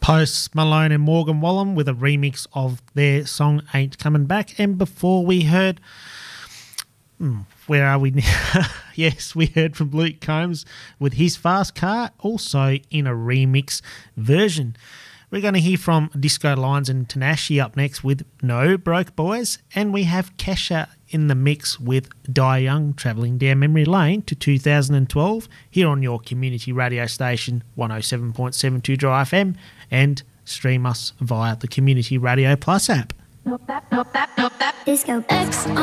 Post Malone and Morgan Wallen with a remix of their song Ain't Coming Back. And before we heard, where are we now? Yes, we heard from Luke Combs with his Fast Car, also in a remix version. We're going to hear from Disco Lions and Tanashi up next with No Broke Boys, and we have Kesha in the mix with Die Young, travelling down memory lane to 2012 here on your community radio station 107.72 Dry FM, and stream us via the Community Radio Plus app. Disco X